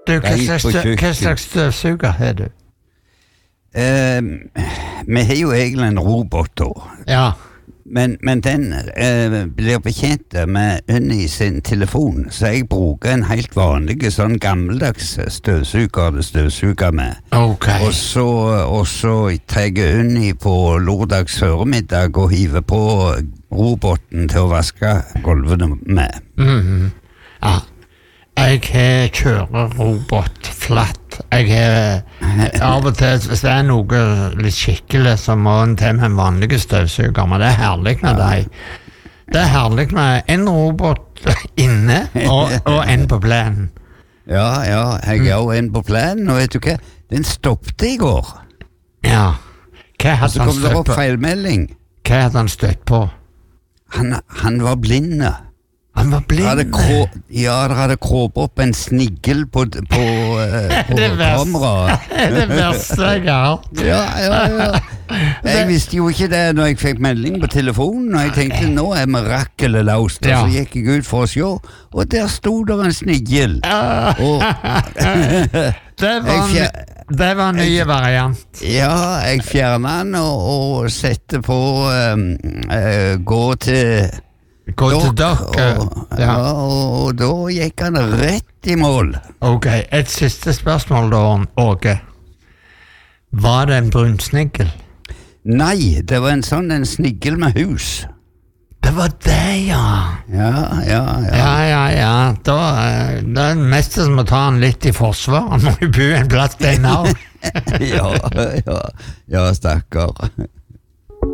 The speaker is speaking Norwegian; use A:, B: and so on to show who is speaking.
A: Du, hva slags støvsuger har du?
B: Vi har jo egentlig en robot da.
A: Ja.
B: Men den blir betjent med i sin telefon, så jeg bruker en helt vanlig sånn gammeldags støvsuger med.
A: Ok.
B: Og så tar jeg på lørdags formiddag og hiver på roboten til å vaske gulvene med.
A: Ja. Jeg kjører robot flatt. Jeg har av og til, hvis det noe litt skikkelig, så må en til med en vanlig støvsuger, men det herlig med deg. Det herlig med en robot inne og en på plenen.
B: Ja, jeg har jo en på plenen, og vet du hva? Den stoppte i går.
A: Ja. Hva hadde han støtt på?
B: Så kom det opp feilmelding.
A: Hva hadde han støtt på?
B: Han var blinde.
A: Han var blind?
B: Det hadde kroppet opp en sniggel på kameraet.
A: Det verste jeg har hørt.
B: Ja. Jeg visste jo ikke det når jeg fikk melding på telefonen, og jeg tenkte, nå mirakelet laust, og så gikk jeg ut for å se, og der stod der en sniggel.
A: Det var en ny variant.
B: Ja, jeg fjernet den og sette på gå til
A: dere.
B: Og da gikk han rett i mål.
A: Ok, et siste spørsmål da, Åge. Var det en brunsniggel?
B: Nei, det var en sniggel med hus.
A: Det var det, ja. Ja. Da det er mest som må ta han litt i forsvar. Han må jo bo en plass den av.
B: Ja, stakkar.